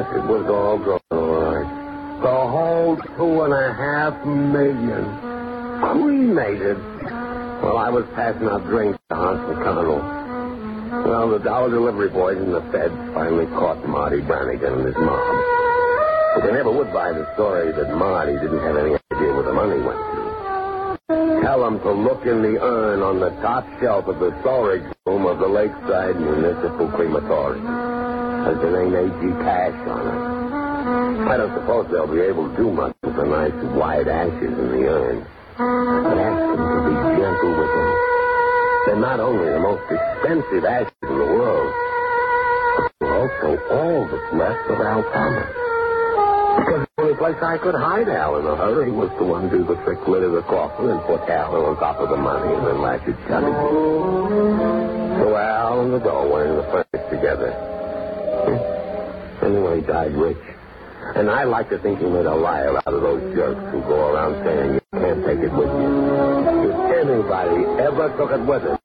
it was all going all right. The whole $2.5 million. Cremated. Well, I was passing out drinks to Hanson Connell. Well, the dollar delivery boys and the feds finally caught Marty Brannigan and his mob. But they never would buy the story that Marty didn't have any idea where the money went to. Tell them to look in the urn on the top shelf of the storage room of the Lakeside Municipal Crematorium. There's the name A.G. Cash on it. I don't suppose they'll be able to do much with the nice white ashes in the urn. But ask them to be gentle with them. They're not only the most expensive ashes in the world, but they're also all that's left of Al Thomas. Because the only place I could hide Al in a hurry was to undo the trick lid of the coffin and put Al on top of the money and then latch it shut again. So Al and the doll went in the furnace together. Anyway, he died rich. And I like to think he made a liar out of those jerks who go around saying you can't take it with you. If anybody ever took it with him,